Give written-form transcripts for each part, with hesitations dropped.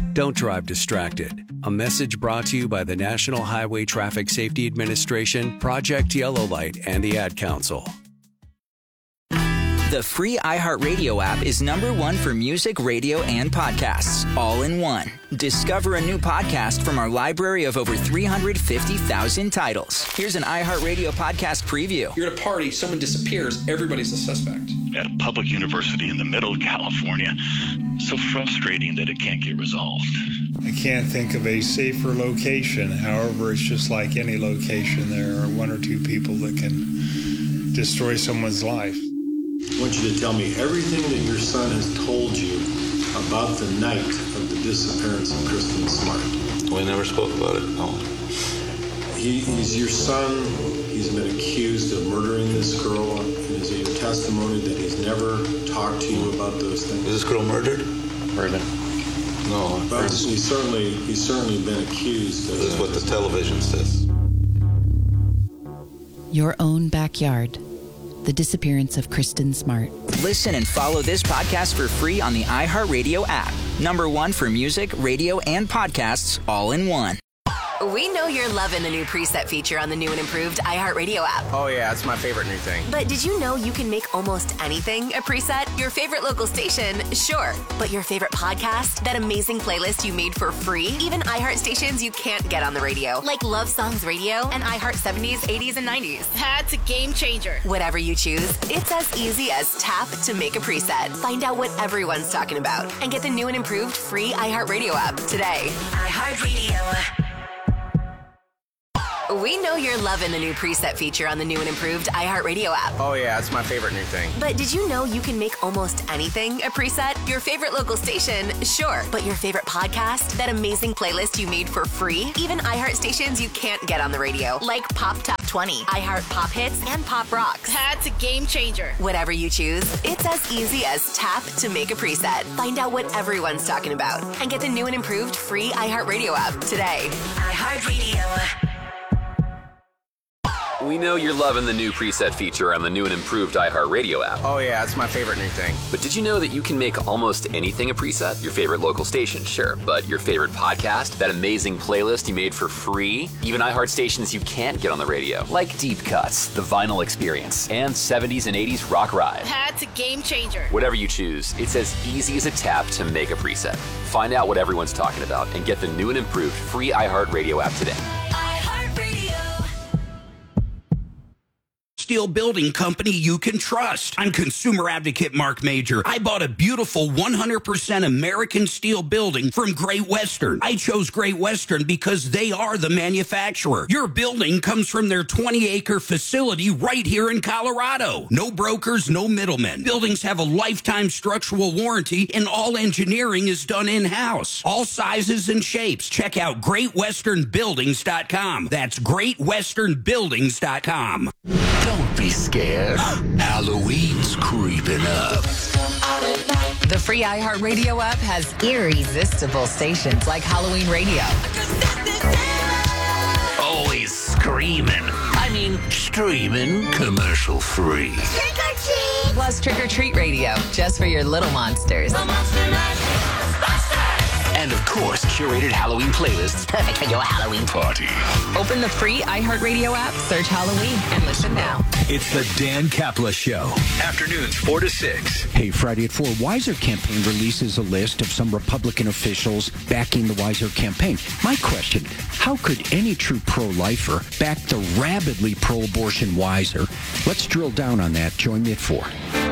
Don't drive distracted. A message brought to you by the National Highway Traffic Safety Administration, Project Yellow Light, and the Ad Council. The free iHeartRadio app is #1 for music, radio, and podcasts, all in one. Discover a new podcast from our library of over 350,000 titles. Here's an iHeartRadio podcast preview. You're at a party, someone disappears, everybody's a suspect. At a public university in the middle of California, so frustrating that it can't get resolved. I can't think of a safer location. However, it's just like any location. There are one or two people that can destroy someone's life. I want you to tell me everything that your son has told you about the night of the disappearance of Kristen Smart. We never spoke about it, no. He's your son. He's been accused of murdering this girl. Is it your testimony that he's never talked to you about those things? Was this girl murdered? Murdered. No. But he's certainly been accused of This is what the television says. Your own backyard. The disappearance of Kristen Smart. Listen and follow this podcast for free on the iHeartRadio app. #1 for music, radio, and podcasts, all in one. We know you're loving the new preset feature on the new and improved iHeartRadio app. Oh, yeah, it's my favorite new thing. But did you know you can make almost anything a preset? Your favorite local station, sure. But your favorite podcast? That amazing playlist you made for free? Even iHeart stations you can't get on the radio, like Love Songs Radio and iHeart 70s, 80s, and 90s. That's a game changer. Whatever you choose, it's as easy as tap to make a preset. Find out what everyone's talking about and get the new and improved free iHeartRadio app today. iHeartRadio. We know you're loving the new preset feature on the new and improved iHeartRadio app. Oh, yeah, it's my favorite new thing. But did you know you can make almost anything a preset? Your favorite local station, sure. But your favorite podcast? That amazing playlist you made for free? Even iHeart stations you can't get on the radio, like Pop Top 20, iHeart Pop Hits, and Pop Rocks. That's a game changer. Whatever you choose, it's as easy as tap to make a preset. Find out what everyone's talking about and get the new and improved free iHeartRadio app today. iHeartRadio. We know you're loving the new preset feature on the new and improved iHeartRadio app. Oh, yeah, it's my favorite new thing. But did you know that you can make almost anything a preset? Your favorite local station, sure. But your favorite podcast? That amazing playlist you made for free? Even iHeart stations you can't get on the radio, like Deep Cuts, The Vinyl Experience, and 70s and 80s Rock Ride. That's a game changer. Whatever you choose, it's as easy as a tap to make a preset. Find out what everyone's talking about and get the new and improved free iHeartRadio app today. Steel building company you can trust. I'm consumer advocate Mark Major. I bought a beautiful 100% American steel building from Great Western. I chose Great Western because they are the manufacturer. Your building comes from their 20-acre facility right here in Colorado. No brokers, no middlemen. Buildings have a lifetime structural warranty and all engineering is done in-house. All sizes and shapes. Check out GreatWesternBuildings.com. That's GreatWesternBuildings.com. Don't be scared. Halloween's creeping up. The free iHeartRadio app has irresistible stations like Halloween Radio. Always screaming. I mean, streaming commercial free. Trick or treat! Plus Trick or Treat Radio, just for your little monsters. And of course, curated Halloween playlists perfect for your Halloween party. Open the free iHeartRadio app, search Halloween, and listen now. It's the Dan Kapla Show. Afternoons 4 to 6. Hey, Friday at 4, Weiser Campaign releases a list of some Republican officials backing the Weiser campaign. My question, how could any true pro-lifer back the rabidly pro-abortion Weiser? Let's drill down on that. Join me at 4.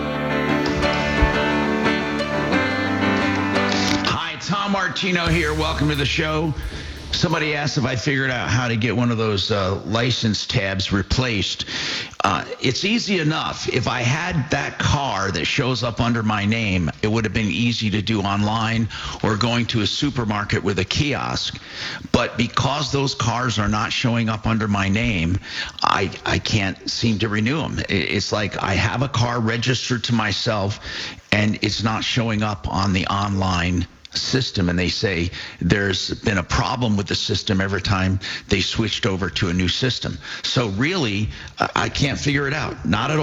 Tom Martino here. Welcome to the show. Somebody asked if I figured out how to get one of those license tabs replaced. It's easy enough. If I had that car that shows up under my name, it would have been easy to do online or going to a supermarket with a kiosk. But because those cars are not showing up under my name, I can't seem to renew them. It's like I have a car registered to myself, and it's not showing up on the online system, and they say there's been a problem with the system every time they switched over to a new system. So really, I can't figure it out. Not at all.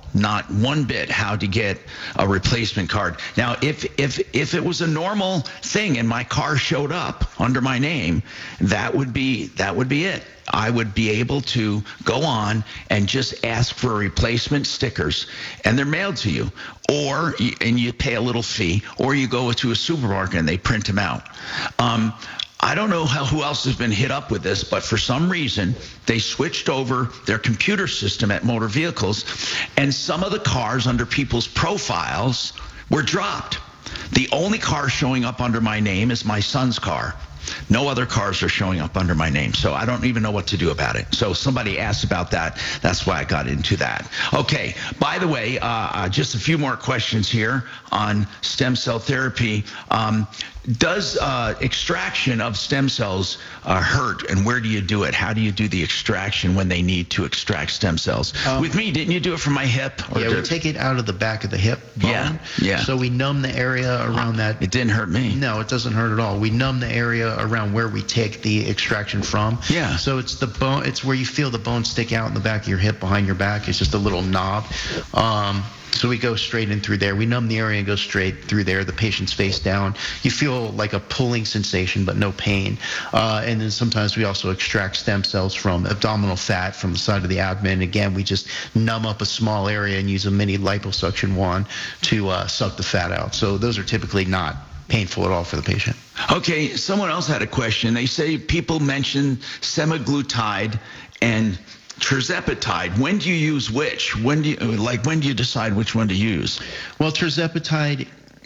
not one bit how to get a replacement card. Now, if it was a normal thing and my car showed up under my name, that would be it. I would be able to go on and just ask for replacement stickers, and they're mailed to you, and you pay a little fee, or you go to a supermarket and they print them out. I don't know who else has been hit up with this, but for some reason, they switched over their computer system at motor vehicles, and some of the cars under people's profiles were dropped. The only car showing up under my name is my son's car. No other cars are showing up under my name, so I don't even know what to do about it. So somebody asked about that. That's why I got into that. Okay, by the way, just a few more questions here on stem cell therapy. Does extraction of stem cells hurt, and where do you do it? How do you do the extraction when they need to extract stem cells? With me, didn't you do it from my hip? We take it out of the back of the hip bone. Yeah. So we numb the area around that. It didn't hurt me. No, it doesn't hurt at all. We numb the area around where we take the extraction from. Yeah. So it's the bone. It's where you feel the bone stick out in the back of your hip behind your back. It's just a little knob. So we go straight in through there. We numb the area and go straight through there. The patient's face down. You feel like a pulling sensation, but no pain. And then sometimes we also extract stem cells from abdominal fat from the side of the abdomen. Again, we just numb up a small area and use a mini liposuction wand to suck the fat out. So those are typically not painful at all for the patient. Okay, someone else had a question. They say people mention semaglutide and tirzepatide. When do you use which? When do you decide which one to use? Well, tirzepatide's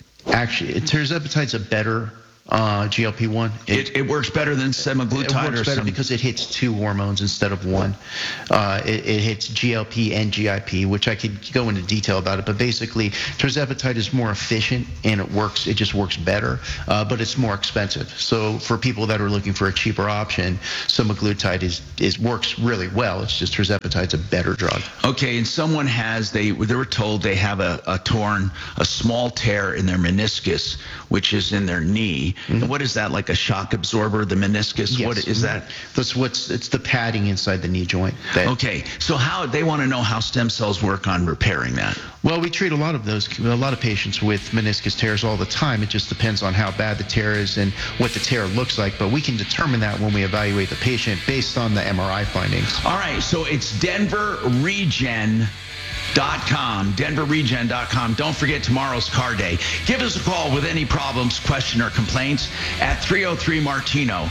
a better GLP-1. It works better than semaglutide. It works better because it hits two hormones instead of one. It hits GLP and GIP, which I could go into detail about it. But basically, tirzepatide is more efficient and it works. It just works better, but it's more expensive. So for people that are looking for a cheaper option, semaglutide works really well. It's just tirzepatide's a better drug. Okay, and someone they were told they have a small tear in their meniscus, which is in their knee. Mm-hmm. What is that, like a shock absorber, the meniscus? Yes. What is that? It's the padding inside the knee joint. Okay, so they want to know how stem cells work on repairing that. Well, we treat a lot of patients with meniscus tears all the time. It just depends on how bad the tear is and what the tear looks like, but we can determine that when we evaluate the patient based on the MRI findings. All right, so it's DenverRegen.com, DenverRegen.com. Don't forget tomorrow's car day. Give us a call with any problems, question, or complaints at 303-MARTINO,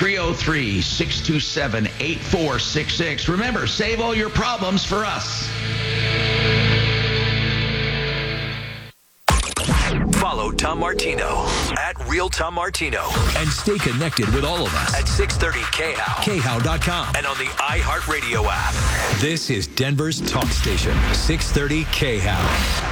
303-627-8466. Remember, save all your problems for us. Follow Tom Martino at Real Tom Martino. And stay connected with all of us at 630 KHOW. KHOW.com. And on the iHeartRadio app. This is Denver's talk station, 630 KHOW.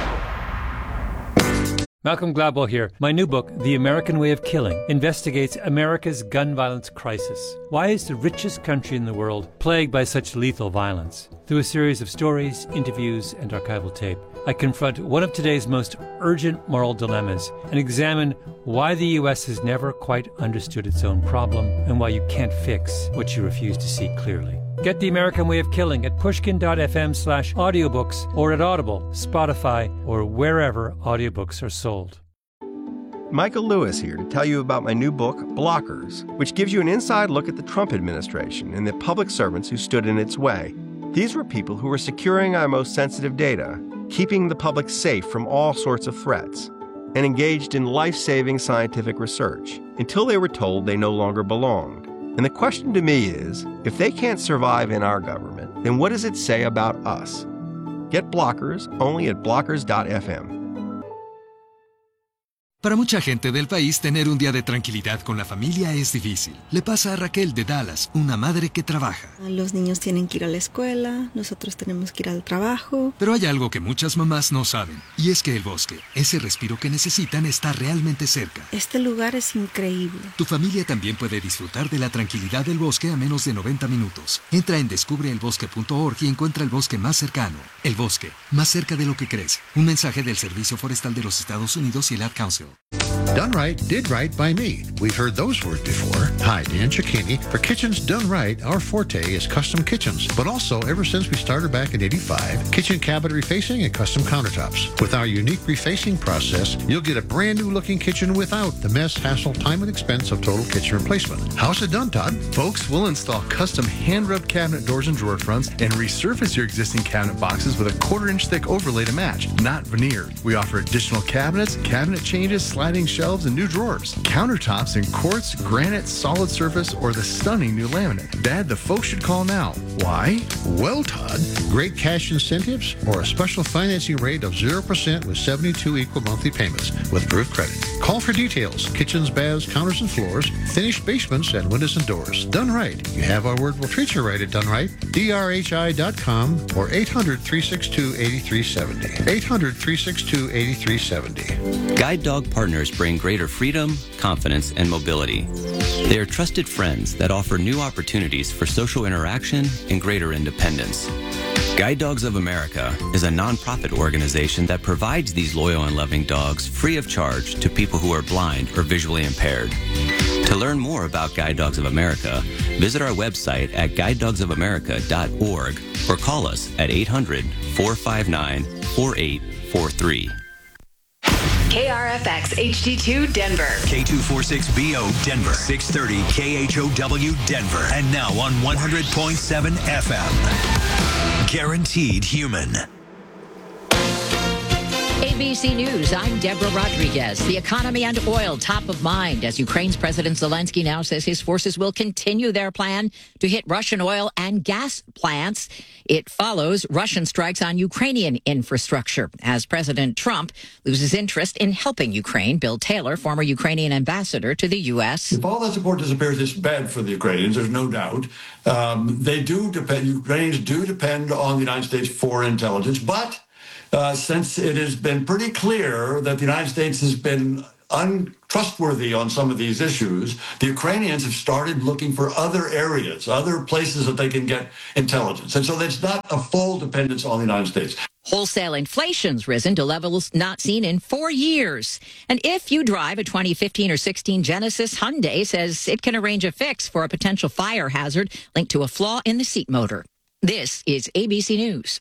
Malcolm Gladwell here. My new book, The American Way of Killing, investigates America's gun violence crisis. Why is the richest country in the world plagued by such lethal violence? Through a series of stories, interviews, and archival tape, I confront one of today's most urgent moral dilemmas and examine why the U.S. has never quite understood its own problem and why you can't fix what you refuse to see clearly. Get The American Way of Killing at pushkin.fm/audiobooks or at Audible, Spotify, or wherever audiobooks are sold. Michael Lewis here to tell you about my new book, Blockers, which gives you an inside look at the Trump administration and the public servants who stood in its way. These were people who were securing our most sensitive data, keeping the public safe from all sorts of threats, and engaged in life-saving scientific research until they were told they no longer belonged. And the question to me is, if they can't survive in our government, then what does it say about us? Get Blockers only at blockers.fm. Para mucha gente del país, tener un día de tranquilidad con la familia es difícil. Le pasa a Raquel de Dallas, una madre que trabaja. Los niños tienen que ir a la escuela, nosotros tenemos que ir al trabajo. Pero hay algo que muchas mamás no saben, y es que el bosque, ese respiro que necesitan, está realmente cerca. Este lugar es increíble. Tu familia también puede disfrutar de la tranquilidad del bosque a menos de 90 minutos. Entra en descubreelbosque.org y encuentra el bosque más cercano. El bosque, más cerca de lo que crees. Un mensaje del Servicio Forestal de los Estados Unidos y el Ad Council. Done right, did right by me. We've heard those words before. Hi, Dan Cicchini. For Kitchens Done Right, our forte is custom kitchens. But also, ever since we started back in '85, kitchen cabinet refacing and custom countertops. With our unique refacing process, you'll get a brand new looking kitchen without the mess, hassle, time, and expense of total kitchen replacement. How's it done, Todd? Folks, we'll install custom hand-rubbed cabinet doors and drawer fronts and resurface your existing cabinet boxes with a 1/4-inch thick overlay to match, not veneer. We offer additional cabinets, cabinet changes, sliding shelves, and new drawers. Countertops in quartz, granite, solid surface, or the stunning new laminate. Dad, the folks should call now. Why? Well, Todd, great cash incentives or a special financing rate of 0% with 72 equal monthly payments with approved credit. Call for details. Kitchens, baths, counters, and floors, finished basements, and windows and doors. Done right. You have our word. We'll treat you right at Done Right. DRHI.com or 800-362-8370. 800-362-8370. Guide Dog Partners bring greater freedom, confidence, and mobility. They are trusted friends that offer new opportunities for social interaction and greater independence. Guide Dogs of America is a nonprofit organization that provides these loyal and loving dogs free of charge to people who are blind or visually impaired. To learn more about Guide Dogs of America, visit our website at guidedogsofamerica.org or call us at 800-459-4843. KRFX HD2 Denver. K246BO Denver. 630 KHOW Denver. And now on 100.7 FM. Guaranteed Human. ABC News, I'm Deborah Rodriguez. The economy and oil top of mind as Ukraine's President Zelensky now says his forces will continue their plan to hit Russian oil and gas plants. It follows Russian strikes on Ukrainian infrastructure as President Trump loses interest in helping Ukraine. Bill Taylor, former Ukrainian ambassador to the U.S. If all that support disappears, it's bad for the Ukrainians, there's no doubt. Ukrainians do depend on the United States for intelligence, but since it has been pretty clear that the United States has been untrustworthy on some of these issues, the Ukrainians have started looking for other areas, other places that they can get intelligence. And so there's not a full dependence on the United States. Wholesale inflation's risen to levels not seen in 4 years. And if you drive a 2015 or 16 Genesis, Hyundai says it can arrange a fix for a potential fire hazard linked to a flaw in the seat motor. This is ABC News.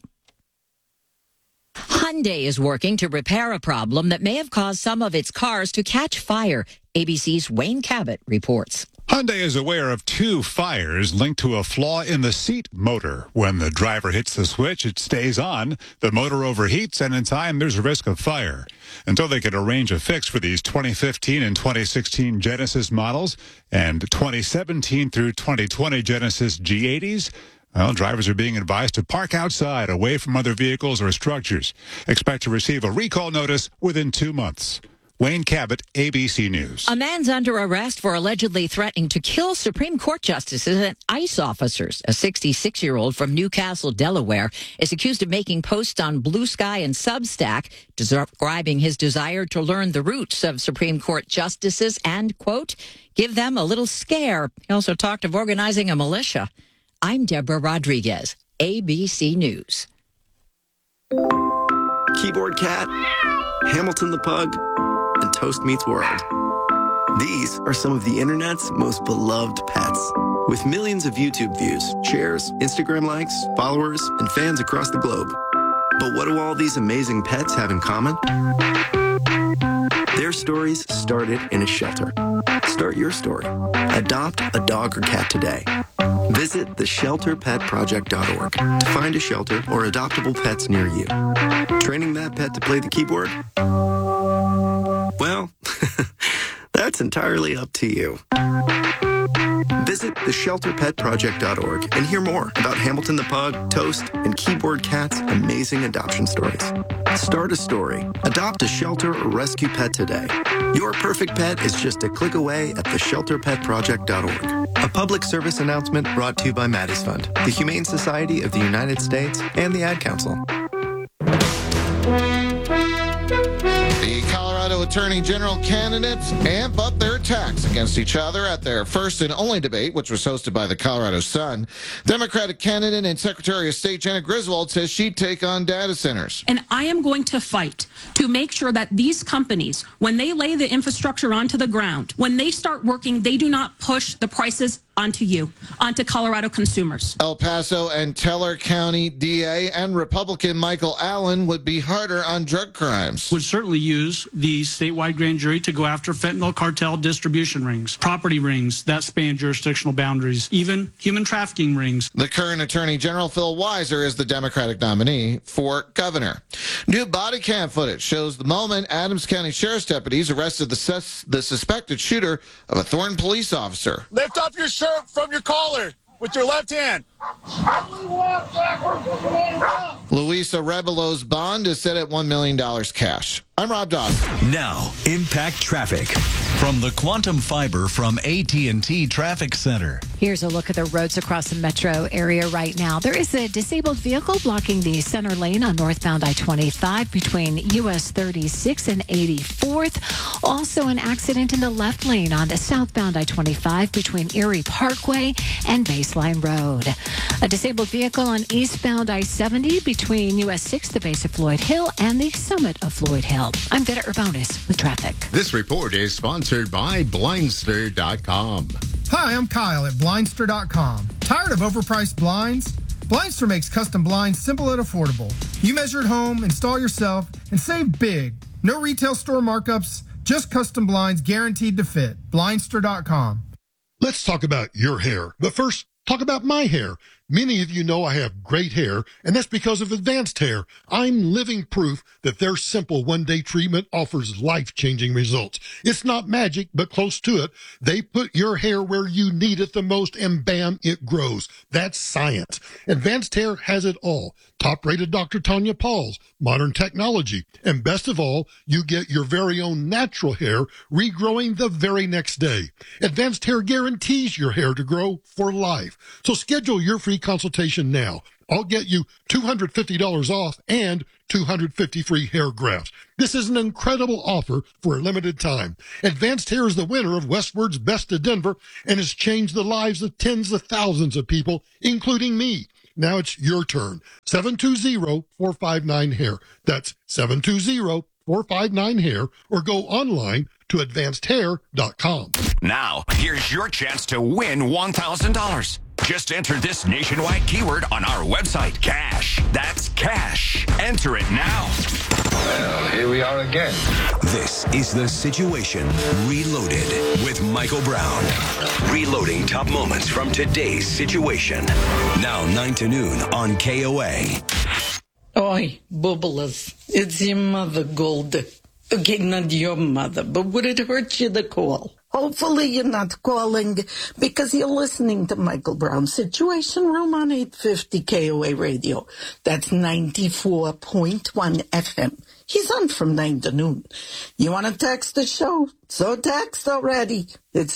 Hyundai is working to repair a problem that may have caused some of its cars to catch fire. ABC's Wayne Cabot reports. Hyundai is aware of 2 fires linked to a flaw in the seat motor. When the driver hits the switch, it stays on. The motor overheats, and in time, there's a risk of fire. Until they can arrange a fix for these 2015 and 2016 Genesis models and 2017 through 2020 Genesis G80s, well, drivers are being advised to park outside, away from other vehicles or structures. Expect to receive a recall notice within 2 months. Wayne Cabot, ABC News. A man's under arrest for allegedly threatening to kill Supreme Court justices and ICE officers. A 66-year-old from Newcastle, Delaware, is accused of making posts on Blue Sky and Substack, describing his desire to learn the roots of Supreme Court justices and, quote, give them a little scare. He also talked of organizing a militia. I'm Deborah Rodriguez, ABC News. Keyboard Cat, Hamilton the Pug, and Toast Meets World. These are some of the internet's most beloved pets. With millions of YouTube views, shares, Instagram likes, followers, and fans across the globe. But what do all these amazing pets have in common? Their stories started in a shelter. Start your story. Adopt a dog or cat today. Visit theshelterpetproject.org to find a shelter or adoptable pets near you. Training that pet to play the keyboard? Well, that's entirely up to you. Visit theshelterpetproject.org and hear more about Hamilton the Pug, Toast, and Keyboard Cat's amazing adoption stories. Start a story, adopt a shelter or rescue pet today. Your perfect pet is just a click away at theshelterpetproject.org. A public service announcement brought to you by Maddie's Fund, the Humane Society of the United States, and the Ad Council. The Colorado Attorney General candidates amp up their attacks against each other at their first and only debate, which was hosted by the Colorado Sun. Democratic candidate and Secretary of State Janet Griswold says she'd take on data centers. And I am going to fight to make sure that these companies, when they lay the infrastructure onto the ground, when they start working, they do not push the prices onto you, onto Colorado consumers. El Paso and Teller County DA and Republican Michael Allen would be harder on drug crimes. Would certainly use the statewide grand jury to go after fentanyl cartel distribution rings, property rings that span jurisdictional boundaries, even human trafficking rings. The current Attorney General, Phil Weiser, is the Democratic nominee for governor. New body cam footage shows the moment Adams County Sheriff's deputies arrested the suspected shooter of a Thornton police officer. Lift up your shirt from your collar with your left hand. Luisa Rebelo's bond is set at $1 million cash. I'm Rob Dawson. Now, Impact Traffic from the Quantum Fiber from AT&T Traffic Center. Here's a look at the roads across the metro area right now. There is a disabled vehicle blocking the center lane on northbound I-25 between US 36 and 84th. Also an accident in the left lane on the southbound I-25 between Erie Parkway and Baseline Road. A disabled vehicle on eastbound I-70 between US 6, the base of Floyd Hill, and the summit of Floyd Hill. I'm Vita Urbonis with traffic. This report is sponsored by Blindster.com. Hi, I'm Kyle at Blindster.com. Tired of overpriced blinds? Blindster makes custom blinds simple and affordable. You measure at home, install yourself, and save big. No retail store markups, just custom blinds guaranteed to fit. Blindster.com. Let's talk about your hair. But first, talk about my hair. Many of you know I have great hair, and that's because of Advanced Hair. I'm living proof that their simple one-day treatment offers life-changing results. It's not magic, but close to it. They put your hair where you need it the most, and bam, it grows. That's science. Advanced Hair has it all. Top-rated Dr. Tanya Pauls, modern technology, and best of all, you get your very own natural hair regrowing the very next day. Advanced Hair guarantees your hair to grow for life. So schedule your free consultation now. I'll get you $250 off and 250 free hair grafts. This is an incredible offer for a limited time. Advanced Hair is the winner of Westward's Best of Denver and has changed the lives of tens of thousands of people, including me. Now it's your turn. 720-459-HAIR. That's 720-459-HAIR, or go online to advancedhair.com. Now, here's your chance to win $1,000. Just enter this nationwide keyword on our website, cash. That's cash. Enter it now. Well, here we are again. This is The Situation Reloaded with Michael Brown. Reloading top moments from today's situation. Now 9 to noon on KOA. Oi, bubblers. It's your mother, Golda. Okay, not your mother, but would it hurt you to call? Hopefully you're not calling because you're listening to Michael Brown's Situation Room on 850 KOA Radio. That's 94.1 FM. He's on from 9 to noon. You want to text the show? So text already. It's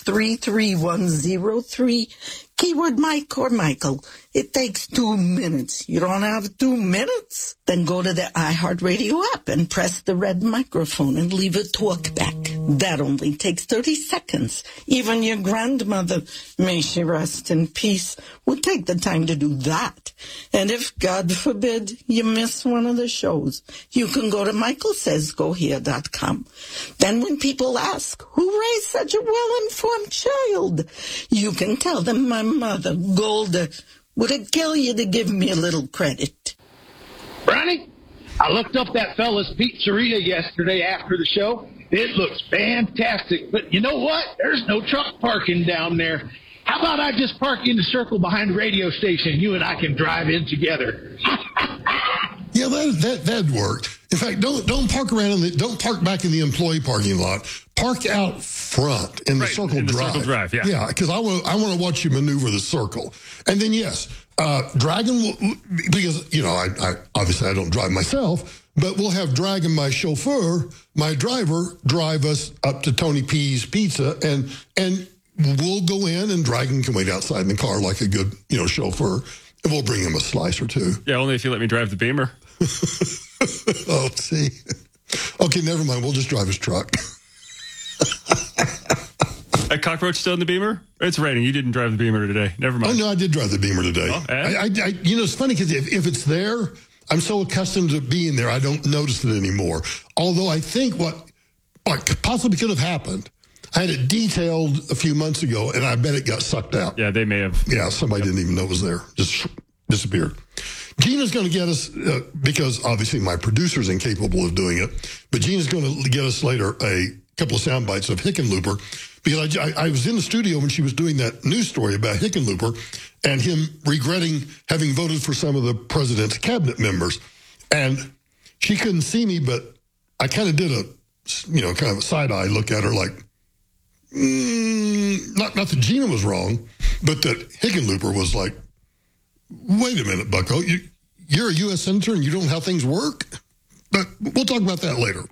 33103. Keyword Mike or Michael. It takes 2 minutes. You don't have 2 minutes? Then go to the iHeartRadio app and press the red microphone and leave a talk back. That only takes 30 seconds. Even your grandmother, may she rest in peace, would take the time to do that. And if, God forbid, you miss one of the shows, you can go to michaelsaysgohere.com. Then when people ask, who raised such a well-informed child? You can tell them my mother, Golda. Would it kill you to give me a little credit? Brownie, I looked up that fella's pizzeria yesterday after the show. It looks fantastic, but you know what? There's no truck parking down there. How about I just park in the circle behind the radio station? You and I can drive in together. Yeah, that worked. In fact, don't park around don't park back in the employee parking lot. Park out front in the circle drive. Circle drive, yeah. Yeah, because I want to watch you maneuver the circle. And then yes, Dragon will, because I obviously I don't drive myself. But we'll have Dragon, my chauffeur, my driver, drive us up to Tony P's Pizza, and we'll go in, and Dragon can wait outside in the car like a good, chauffeur, and we'll bring him a slice or two. Yeah, only if you let me drive the Beamer. Oh, see. Okay, never mind. We'll just drive his truck. A cockroach still in the Beamer? It's raining. You didn't drive the Beamer today. Never mind. Oh, no, I did drive the Beamer today. Oh, and? It's funny because if it's there, I'm so accustomed to being there, I don't notice it anymore. Although I think what possibly could have happened, I had it detailed a few months ago, and I bet it got sucked out. Yeah, they may have. Yeah, somebody didn't even know it was there. Just disappeared. Gina's going to get us, because obviously my producer's incapable of doing it, but Gina's going to get us later a couple of sound bites of Hickenlooper, because I was in the studio when she was doing that news story about Hickenlooper and him regretting having voted for some of the president's cabinet members. And she couldn't see me, but I kind of did kind of a side-eye look at her like, not that Gina was wrong, but that Hickenlooper was like, wait a minute, Bucko, you're a U.S. senator and you don't know how things work? But we'll talk about that later.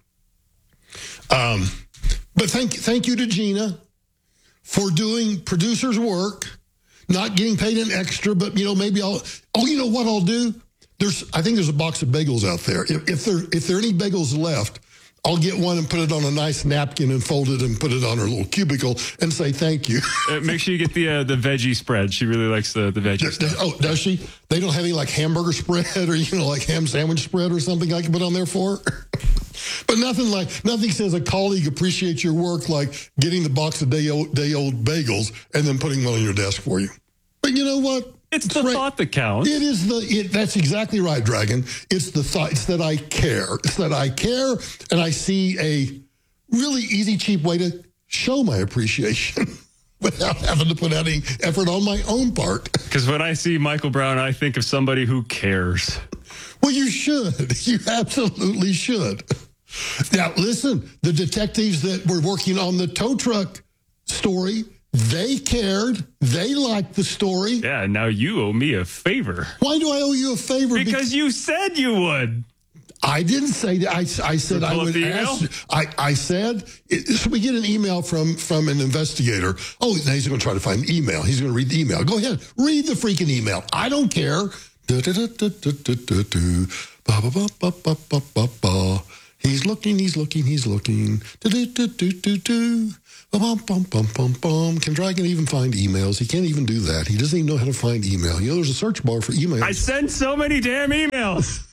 But thank you to Gina for doing producer's work, not getting paid an extra, but, maybe you know what I'll do? I think there's a box of bagels out there. If there are any bagels left, I'll get one and put it on a nice napkin and fold it and put it on her little cubicle and say thank you. Make sure you get the veggie spread. She really likes the veggie stuff. Oh, does she? They don't have any like hamburger spread or, like ham sandwich spread or something I can put on there for her? But nothing says a colleague appreciates your work like getting the box of day-old bagels and then putting one on your desk for you. But you know what? It's the thought that counts. That's exactly right, Dragon. It's the thought. It's that I care. It's that I care, and I see a really easy, cheap way to show my appreciation without having to put any effort on my own part. Because when I see Michael Brown, I think of somebody who cares. Well, you should. You absolutely should. Now, listen, the detectives that were working on the tow truck story, they cared. They liked the story. Yeah, now you owe me a favor. Why do I owe you a favor? Because you said you would. I didn't say that. I said I would ask. I said, so we get an email from an investigator. Oh, now he's going to try to find the email. He's going to read the email. Go ahead. Read the freaking email. I don't care. He's looking. Can Dragon even find emails? He can't even do that. He doesn't even know how to find email. There's a search bar for emails. I send so many damn emails.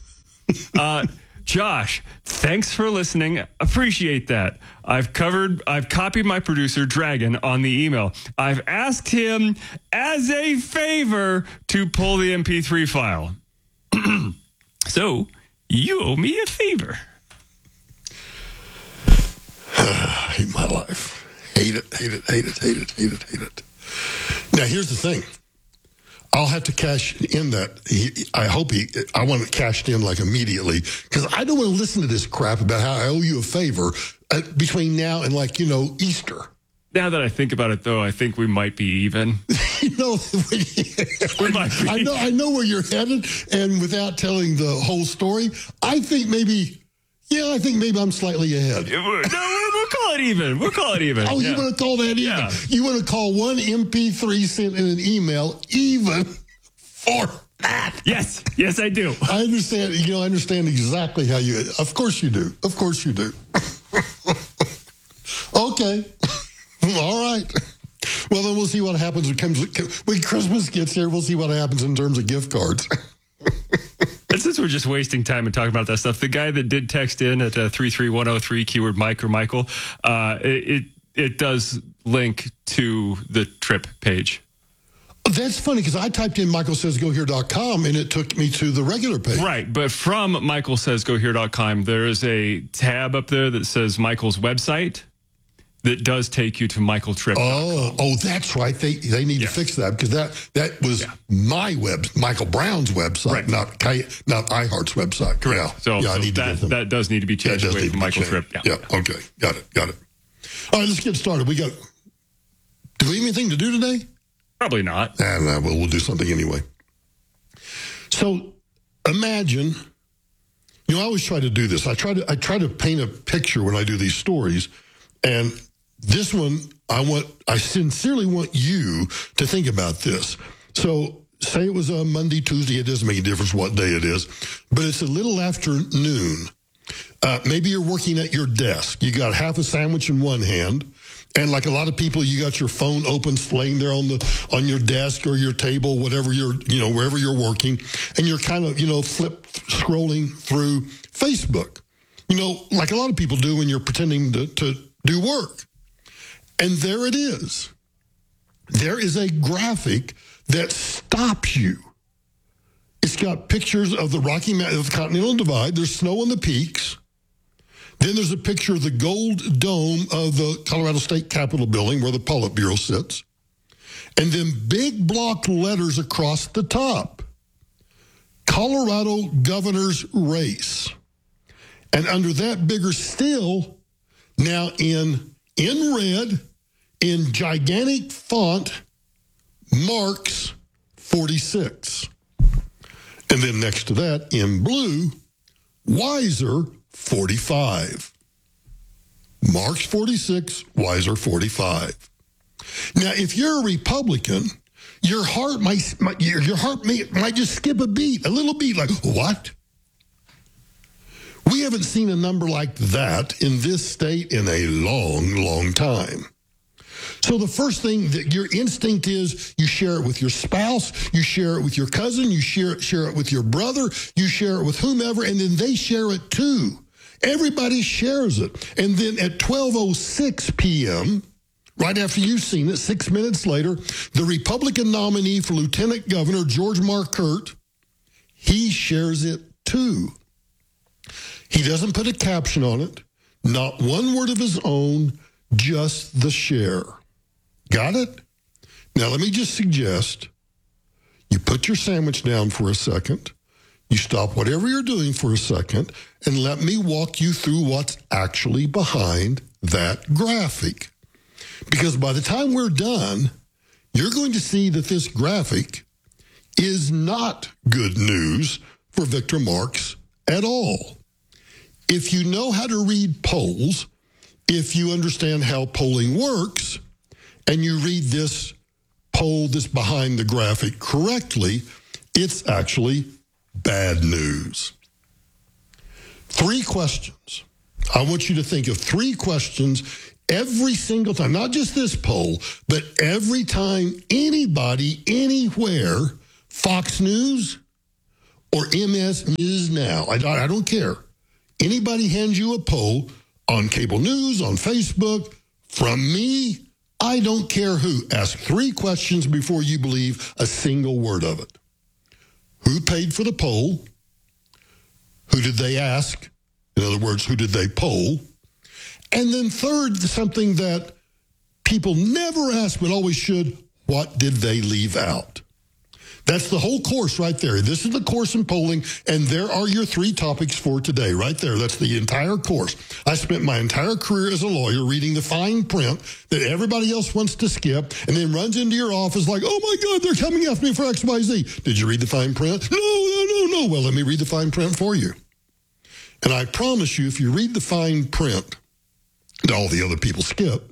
Josh, thanks for listening. Appreciate that. I've copied my producer, Dragon, on the email. I've asked him as a favor to pull the MP3 file. So, you owe me a favor. I hate my life. Hate it. Now, here's the thing. I'll have to cash in that. I want it cashed in like immediately because I don't want to listen to this crap about how I owe you a favor between now and Easter. Now that I think about it, though, I think we might be even. We might be. I know where you're headed, and without telling the whole story, I think maybe I'm slightly ahead. No, we'll call it even. Oh, yeah. You want to call that even? Yeah. You want to call one MP3 sent in an email even for that? Yes, I do. I understand. I understand exactly how you. Of course you do. Okay. All right. Well, then we'll see what happens when Christmas gets here. We'll see what happens in terms of gift cards. And since we're just wasting time and talking about that stuff, the guy that did text in at 33103 keyword Mike or Michael, it does link to the trip page. That's funny because I typed in michaelsaysgohere.com and it took me to the regular page. Right, but from michaelsaysgohere.com, there is a tab up there that says Michael's website that does take you to Michael Trip. Oh, that's right. They need to fix that because that was my Michael Brown's website, right. not iHeart's website. Correct. Yeah. So that does need to be changed away from Michael Trip. Yeah. Okay. Got it. All right, let's get started. Do we have anything to do today? Probably not. Well, we'll do something anyway. So imagine, I always try to do this. I try to paint a picture when I do these stories, and this one, I sincerely want you to think about this. So say it was a Monday, Tuesday, it doesn't make a difference what day it is, but it's a little after noon, Maybe you're working at your desk. You got half a sandwich in one hand, and like a lot of people, you got your phone open, laying there on your desk or your table, whatever wherever you're working, and you're kind of scrolling through Facebook. Like a lot of people do when you're pretending to do work. And there it is. There is a graphic that stops you. It's got pictures of the of the Continental Divide. There's snow on the peaks. Then there's a picture of the gold dome of the Colorado State Capitol building where the Politburo sits. And then big block letters across the top. Colorado governor's race. And under that, bigger still, now in red, in gigantic font, Marks 46. And then next to that, in blue, Weiser 45. Marks 46, Weiser 45. Now, if you're a Republican, your heart might just skip a beat, a little beat, like, what? We haven't seen a number like that in this state in a long, long time. So the first thing that your instinct is, you share it with your spouse, you share it with your cousin, you share it with your brother, you share it with whomever, and then they share it too. Everybody shares it. And then at 12:06 p.m., right after you've seen it, 6 minutes later, the Republican nominee for Lieutenant Governor, George Markert, he shares it too. He doesn't put a caption on it, not one word of his own, just the share. Got it? Now, let me just suggest you put your sandwich down for a second, you stop whatever you're doing for a second, and let me walk you through what's actually behind that graphic. Because by the time we're done, you're going to see that this graphic is not good news for Victor Marks at all. If you know how to read polls, if you understand how polling works, and you read this poll that's behind the graphic correctly, it's actually bad news. 3 questions. I want you to think of 3 questions every single time, not just this poll, but every time anybody, anywhere, Fox News or MS News Now, I don't care. Anybody hands you a poll on cable news, on Facebook, from me, I don't care who. Ask 3 questions before you believe a single word of it. Who paid for the poll? Who did they ask? In other words, who did they poll? And then third, something that people never ask but always should, what did they leave out? That's the whole course right there. This is the course in polling, and there are your 3 topics for today right there. That's the entire course. I spent my entire career as a lawyer reading the fine print that everybody else wants to skip and then runs into your office like, oh, my God, they're coming after me for XYZ. Did you read the fine print? No. Well, let me read the fine print for you. And I promise you, if you read the fine print that all the other people skip,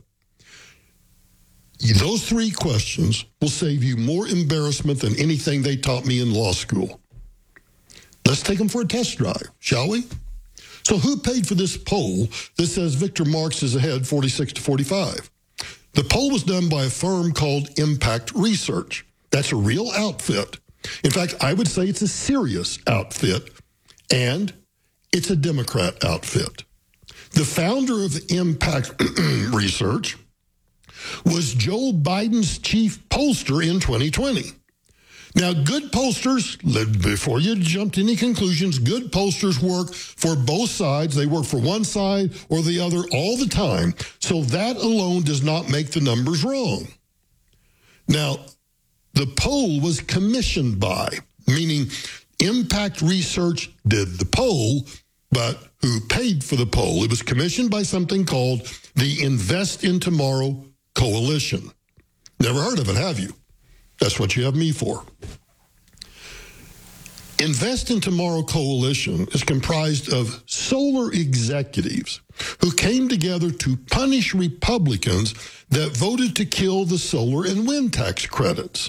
those 3 questions will save you more embarrassment than anything they taught me in law school. Let's take them for a test drive, shall we? So who paid for this poll that says Victor Marks is ahead 46-45? The poll was done by a firm called Impact Research. That's a real outfit. In fact, I would say it's a serious outfit, and it's a Democrat outfit. The founder of Impact Research was Joe Biden's chief pollster in 2020. Now, good pollsters, before you jump to any conclusions, good pollsters work for both sides. They work for one side or the other all the time. So that alone does not make the numbers wrong. Now, the poll was commissioned by, meaning Impact Research did the poll, but who paid for the poll? It was commissioned by something called the Invest in Tomorrow Coalition. Never heard of it, have you? That's what you have me for. Invest in Tomorrow Coalition is comprised of solar executives who came together to punish Republicans that voted to kill the solar and wind tax credits.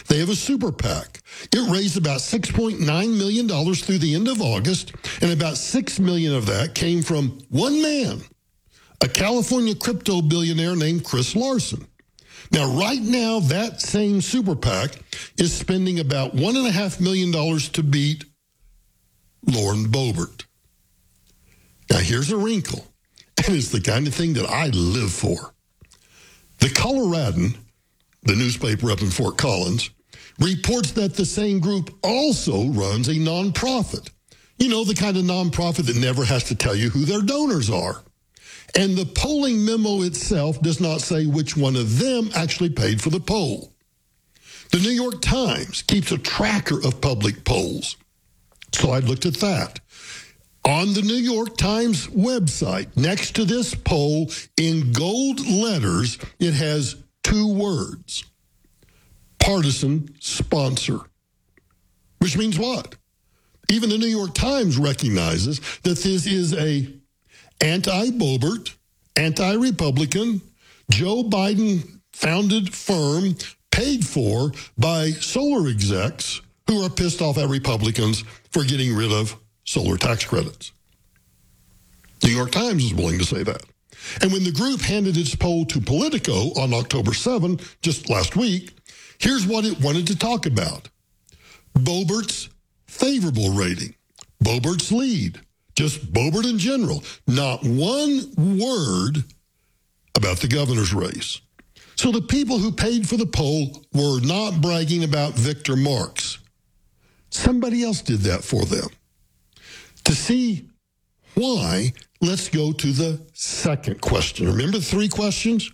They have a super PAC. It raised about $6.9 million through the end of August, and about $6 million of that came from one man, a California crypto billionaire named Chris Larson. Now, right now, that same super PAC is spending about $1.5 million to beat Lauren Boebert. Now, here's a wrinkle, and it's the kind of thing that I live for. The Coloradan, the newspaper up in Fort Collins, reports that the same group also runs a nonprofit. You know, the kind of nonprofit that never has to tell you who their donors are. And the polling memo itself does not say which one of them actually paid for the poll. The New York Times keeps a tracker of public polls. So I looked at that. On the New York Times website, next to this poll, in gold letters, it has two words: partisan sponsor. Which means what? Even the New York Times recognizes that this is a anti-Boebert, anti-Republican, Joe Biden-founded firm paid for by solar execs who are pissed off at Republicans for getting rid of solar tax credits. New York Times is willing to say that. And when the group handed its poll to Politico on October 7, just last week, here's what it wanted to talk about: Boebert's favorable rating, Boebert's lead, just Boebert in general. Not one word about the governor's race. So the people who paid for the poll were not bragging about Victor Marx. Somebody else did that for them. To see why, let's go to the second question. Remember the three questions?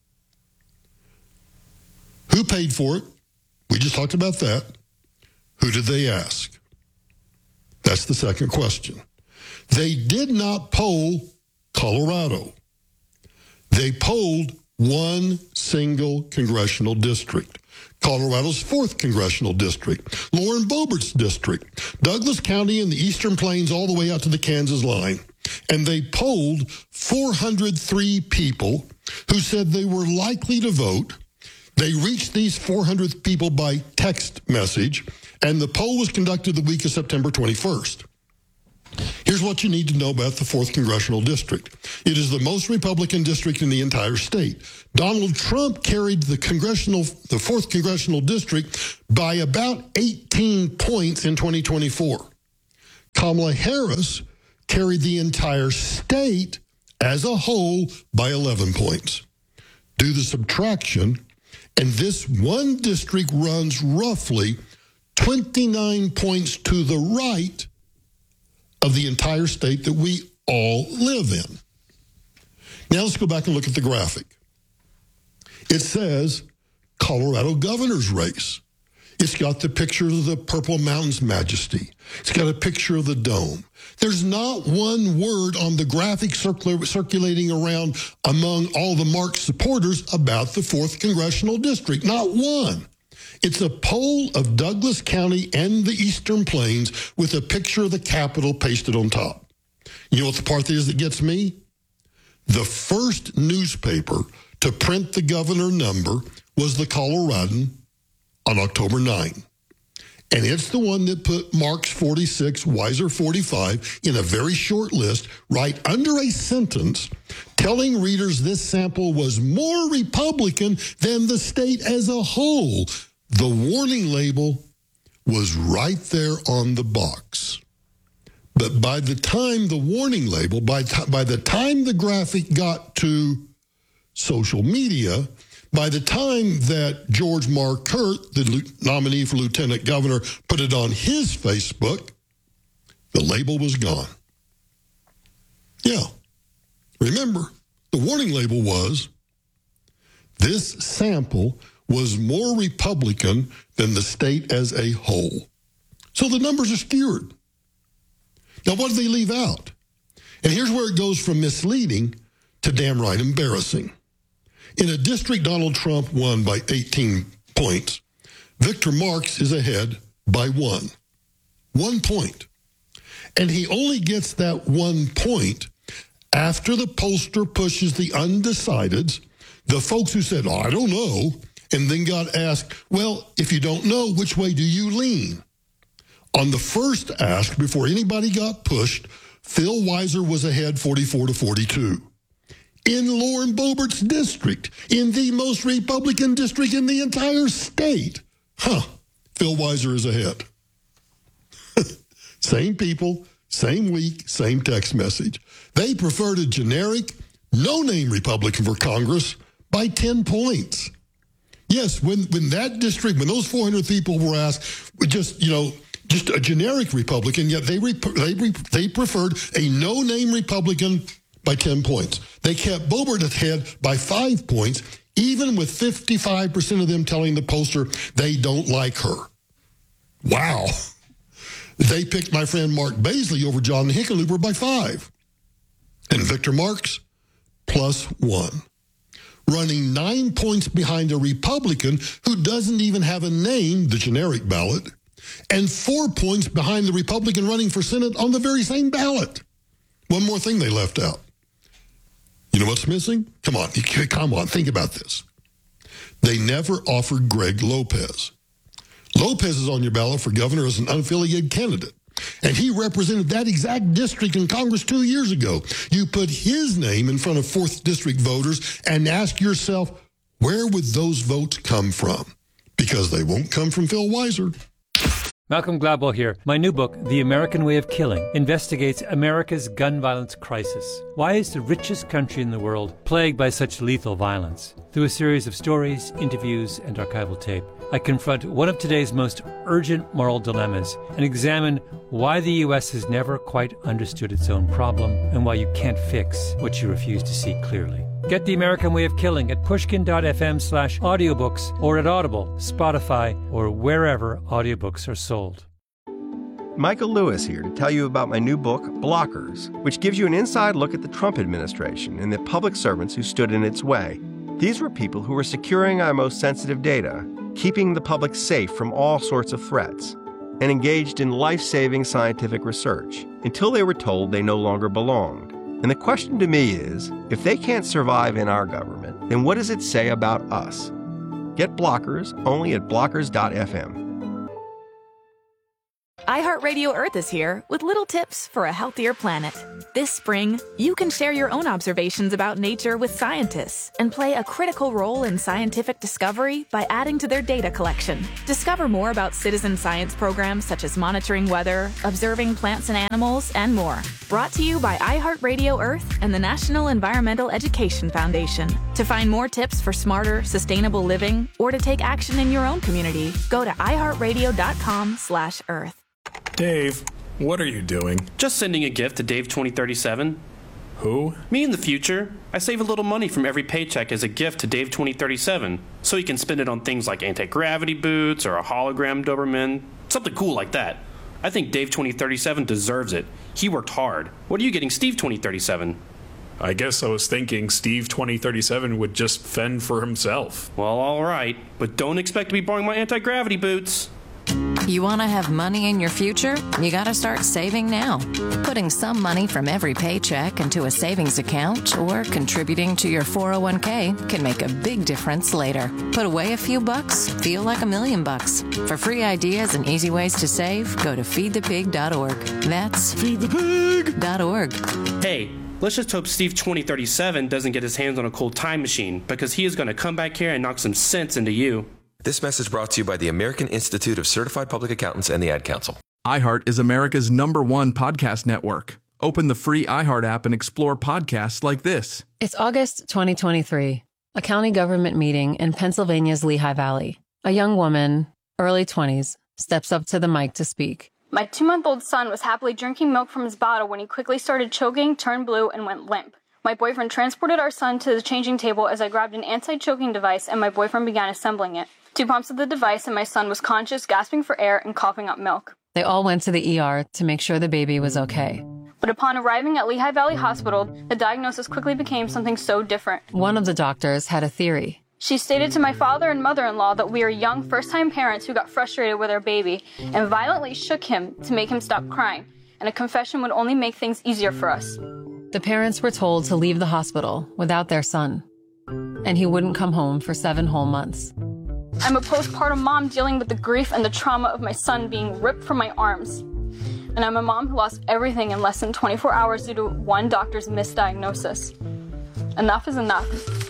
Who paid for it? We just talked about that. Who did they ask? That's the second question. They did not poll Colorado. They polled one single congressional district. Colorado's 4th congressional district, Lauren Boebert's district, Douglas County in the Eastern Plains all the way out to the Kansas line. And they polled 403 people who said they were likely to vote. They reached these 400 people by text message, and the poll was conducted the week of September 21st. Here's what you need to know about the 4th Congressional District. It is the most Republican district in the entire state. Donald Trump carried the 4th Congressional District by about 18 points in 2024. Kamala Harris carried the entire state as a whole by 11 points. Do the subtraction, and this one district runs roughly 29 points to the right of the entire state that we all live in. Now let's go back and look at the graphic. It says Colorado governor's race. It's got the picture of the Purple Mountains Majesty. It's got a picture of the dome. There's not one word on the graphic circulating around among all the Marx supporters about the 4th Congressional District. Not one. It's a poll of Douglas County and the Eastern Plains with a picture of the Capitol pasted on top. You know what the part is that gets me? The first newspaper to print the governor number was the Coloradan on October 9. And it's the one that put Marx 46, Weiser 45 in a very short list right under a sentence telling readers this sample was more Republican than the state as a whole. The warning label was right there on the box. But by the time the warning label, by the time the graphic got to social media, by the time that George Markert, the nominee for lieutenant governor, put it on his Facebook, the label was gone. Yeah. Remember, the warning label was, this sample was more Republican than the state as a whole. So the numbers are skewed. Now, what do they leave out? And here's where it goes from misleading to damn right embarrassing. In a district Donald Trump won by 18 points, Victor Marx is ahead by 1. 1 point. And he only gets that 1 point after the pollster pushes the undecideds, the folks who said, I don't know, and then got asked, well, if you don't know, which way do you lean? On the first ask, before anybody got pushed, Phil Weiser was ahead 44-42. In Lauren Boebert's district, in the most Republican district in the entire state, Phil Weiser is ahead. Same people, same week, same text message. They preferred a generic, no-name Republican for Congress by 10 points. Yes, when that district, when those 400 people were asked, just a generic Republican, yet they preferred a no-name Republican by 10 points. They kept Boebert ahead by 5 points, even with 55% of them telling the pollster they don't like her. Wow. They picked my friend Mark Baisley over John Hickenlooper by 5. And Victor Marks, +1. Running 9 points behind a Republican who doesn't even have a name, the generic ballot, and 4 points behind the Republican running for Senate on the very same ballot. One more thing they left out. You know what's missing? Come on, think about this. They never offered Greg Lopez. Lopez is on your ballot for governor as an unaffiliated candidate, and he represented that exact district in Congress 2 years ago. You put his name in front of 4th District voters and ask yourself, where would those votes come from? Because they won't come from Phil Weiser. Malcolm Gladwell here. My new book, The American Way of Killing, investigates America's gun violence crisis. Why is the richest country in the world plagued by such lethal violence? Through a series of stories, interviews, and archival tape, I confront one of today's most urgent moral dilemmas and examine why the U.S. has never quite understood its own problem and why you can't fix what you refuse to see clearly. Get The American Way of Killing at pushkin.fm/audiobooks or at Audible, Spotify, or wherever audiobooks are sold. Michael Lewis here to tell you about my new book, Blockers, which gives you an inside look at the Trump administration and the public servants who stood in its way. These were people who were securing our most sensitive data, keeping the public safe from all sorts of threats, and engaged in life-saving scientific research until they were told they no longer belonged. And the question to me is, if they can't survive in our government, then what does it say about us? Get Blockers only at blockers.fm. iHeartRadio Earth is here with little tips for a healthier planet. This spring, you can share your own observations about nature with scientists and play a critical role in scientific discovery by adding to their data collection. Discover more about citizen science programs such as monitoring weather, observing plants and animals, and more. Brought to you by iHeartRadio Earth and the National Environmental Education Foundation. To find more tips for smarter, sustainable living or to take action in your own community, go to iHeartRadio.com/Earth. Dave, what are you doing? Just sending a gift to Dave 2037. Who? Me in the future. I save a little money from every paycheck as a gift to Dave 2037, so he can spend it on things like anti-gravity boots or a hologram Doberman, something cool like that. I think Dave 2037 deserves it. He worked hard. What are you getting Steve 2037? I guess I was thinking Steve 2037 would just fend for himself. Well, all right, but don't expect to be borrowing my anti-gravity boots. You want to have money in your future? You got to start saving now. Putting some money from every paycheck into a savings account or contributing to your 401k can make a big difference later. Put away a few bucks, feel like $1 million. For free ideas and easy ways to save, go to feedthepig.org. That's feedthepig.org. Hey, let's just hope Steve 2037 doesn't get his hands on a cool time machine, because he is going to come back here and knock some sense into you. This message brought to you by the American Institute of Certified Public Accountants and the Ad Council. iHeart is America's #1 podcast network. Open the free iHeart app and explore podcasts like this. It's August 2023, a county government meeting in Pennsylvania's Lehigh Valley. A young woman, early 20s, steps up to the mic to speak. My 2-month-old son was happily drinking milk from his bottle when he quickly started choking, turned blue, and went limp. My boyfriend transported our son to the changing table as I grabbed an anti-choking device and my boyfriend began assembling it. 2 pumps of the device and my son was conscious, gasping for air and coughing up milk. They all went to the ER to make sure the baby was okay. But upon arriving at Lehigh Valley Hospital, the diagnosis quickly became something so different. One of the doctors had a theory. She stated to my father and mother-in-law that we are young first-time parents who got frustrated with our baby and violently shook him to make him stop crying, and a confession would only make things easier for us. The parents were told to leave the hospital without their son, and he wouldn't come home for 7 whole months. I'm a postpartum mom dealing with the grief and the trauma of my son being ripped from my arms. And I'm a mom who lost everything in less than 24 hours due to one doctor's misdiagnosis. Enough is enough.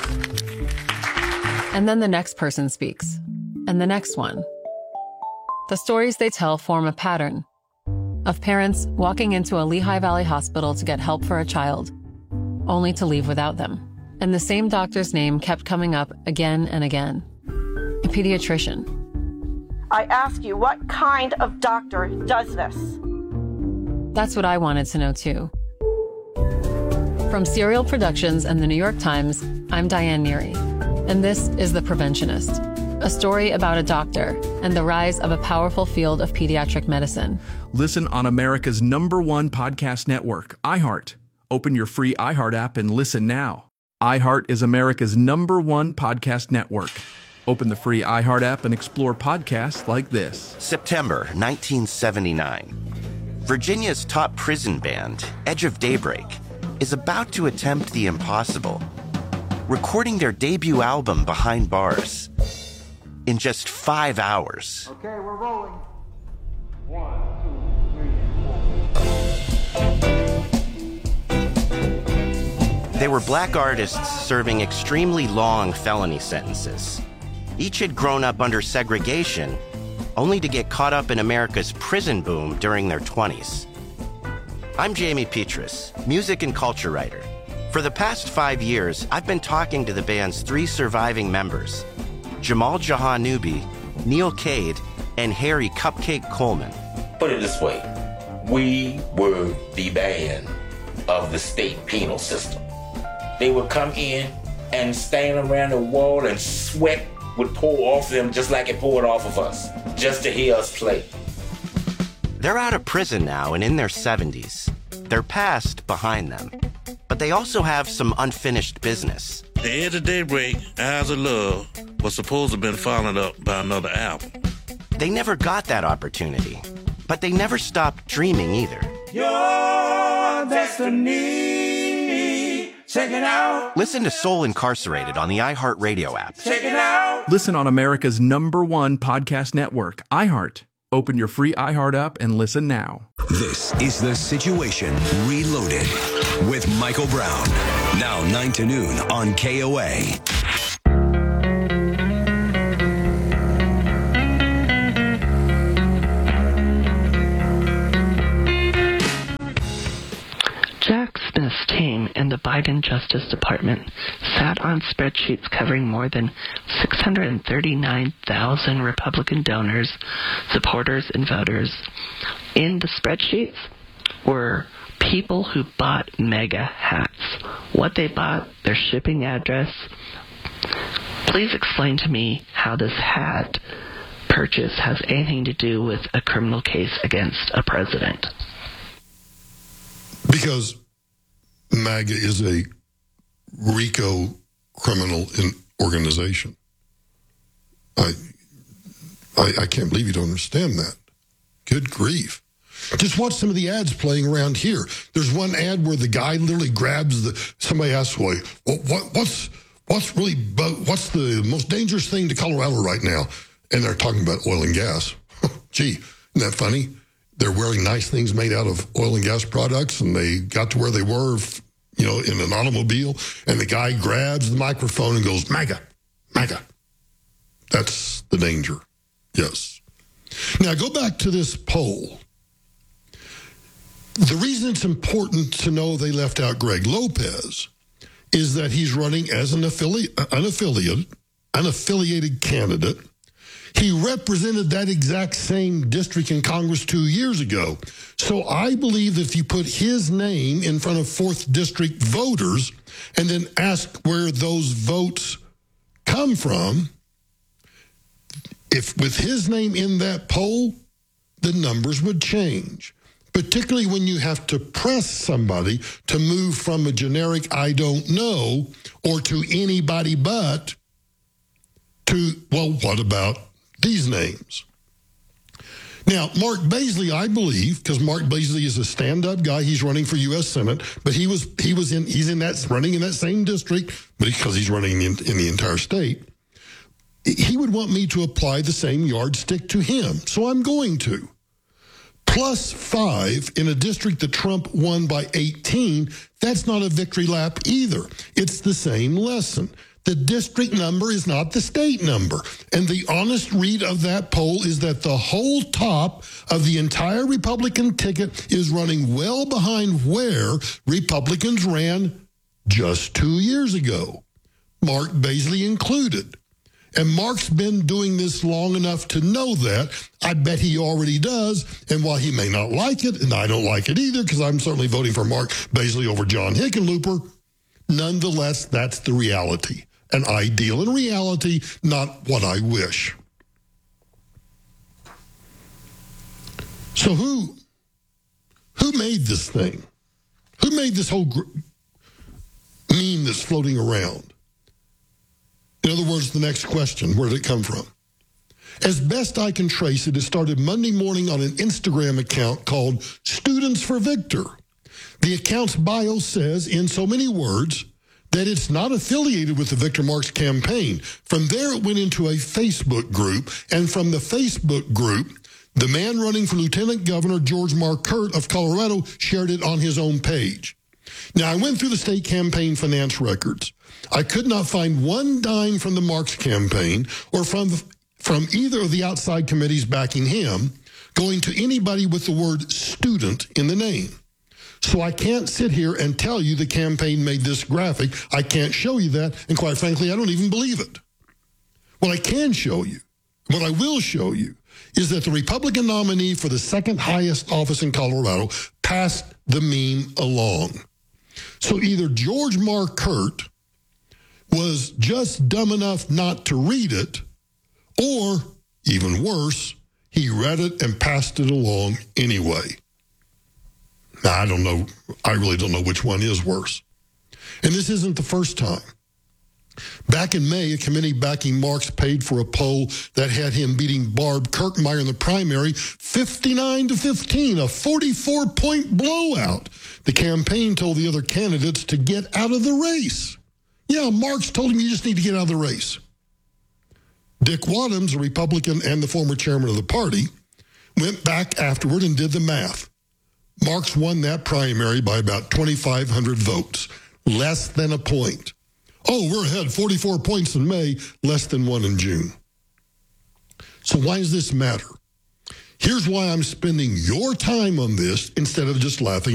And then the next person speaks. And the next one. The stories they tell form a pattern of parents walking into a Lehigh Valley hospital to get help for a child, only to leave without them. And the same doctor's name kept coming up again and again. A pediatrician. I ask you, what kind of doctor does this? That's what I wanted to know too. From Serial Productions and the New York Times, I'm Diane Neary. And this is The Preventionist, a story about a doctor and the rise of a powerful field of pediatric medicine. Listen on America's #1 podcast network, iHeart. Open your free iHeart app and listen now. iHeart is America's #1 podcast network. Open the free iHeart app and explore podcasts like this. September 1979. Virginia's top prison band, Edge of Daybreak, is about to attempt the impossible, recording their debut album Behind Bars in just 5 hours. Okay, we're rolling. 1, 2, 3, 4. They were black artists serving extremely long felony sentences. Each had grown up under segregation, only to get caught up in America's prison boom during their 20s. I'm Jamie Petrus, music and culture writer. For the past 5 years, I've been talking to the band's 3 surviving members, Jamal Jahanubi, Neil Cade, and Harry Cupcake Coleman. Put it this way, we were the band of the state penal system. They would come in and stand around the wall and sweat would pour off them just like it poured off of us, just to hear us play. They're out of prison now and in their 70s. Their past behind them. But they also have some unfinished business. The Edge of Daybreak, Eyes of Love, was supposed to have been followed up by another album. They never got that opportunity, but they never stopped dreaming either. Your destiny, check it out. Listen to Soul Incarcerated on the iHeartRadio app. Check it out. Listen on America's #1 podcast network, iHeart. Open your free iHeart app and listen now. This is The Situation Reloaded with Michael Brown. Now 9 to noon on KOA. Jack Smith's team in the Biden Justice Department sat on spreadsheets covering more than 639,000 Republican donors, supporters, and voters. In the spreadsheets were people who bought mega hats. What they bought, their shipping address. Please explain to me how this hat purchase has anything to do with a criminal case against a president. Because MAGA is a RICO criminal organization. I can't believe you don't understand that. Good grief. Just watch some of the ads playing around here. There's one ad where the guy literally grabs somebody asks, well, what's the most dangerous thing to Colorado right now? And they're talking about oil and gas. Gee, isn't that funny? They're wearing nice things made out of oil and gas products, and they got to where they were, in an automobile, and the guy grabs the microphone and goes, MAGA, MAGA. That's the danger. Yes. Now, go back to this poll. The reason it's important to know they left out Greg Lopez is that he's running as an unaffiliated candidate. He represented that exact same district in Congress 2 years ago. So I believe that if you put his name in front of 4th District voters and then ask where those votes come from, if with his name in that poll, the numbers would change. Particularly when you have to press somebody to move from a generic I don't know or to anybody but to, well, what about these names? Now, Mark Baisley, I believe, because Mark Baisley is a stand-up guy, he's running for U.S. Senate, but he's running in that same district, but because he's running in the entire state. he would want me to apply the same yardstick to him, so I'm going to. +5 in a district that Trump won by 18, that's not a victory lap either. It's the same lesson. The district number is not the state number. And the honest read of that poll is that the whole top of the entire Republican ticket is running well behind where Republicans ran just 2 years ago, Mark Baisley included. And Mark's been doing this long enough to know that. I bet he already does. And while he may not like it, and I don't like it either, because I'm certainly voting for Mark Baisley over John Hickenlooper, nonetheless, that's the reality. And I deal in reality, not what I wish. So who made this thing? Who made this whole meme that's floating around? In other words, the next question, where did it come from? As best I can trace it, it started Monday morning on an Instagram account called Students for Victor. The account's bio says, in so many words, that it's not affiliated with the Victor Marks campaign. From there, it went into a Facebook group, and from the Facebook group, the man running for Lieutenant Governor, George Marquardt of Colorado, shared it on his own page. Now, I went through the state campaign finance records. I could not find one dime from the Marks campaign or from either of the outside committees backing him going to anybody with the word student in the name. So I can't sit here and tell you the campaign made this graphic. I can't show you that, and quite frankly, I don't even believe it. What I can show you, what I will show you, is that the Republican nominee for the second highest office in Colorado passed the meme along. So either George Marquardt was just dumb enough not to read it, or, even worse, he read it and passed it along anyway. Now, I don't know. I really don't know which one is worse. And this isn't the first time. Back in May, a committee backing Marks paid for a poll that had him beating Barb Kirkmeyer in the primary 59-15, a 44-point blowout. The campaign told the other candidates to get out of the race. Yeah, Marks told him you just need to get out of the race. Dick Wadhams, a Republican and the former chairman of the party, went back afterward and did the math. Marks won that primary by about 2,500 votes, less than a point. Oh, we're ahead 44 points in May, less than 1 in June. So why does this matter? Here's why I'm spending your time on this instead of just laughing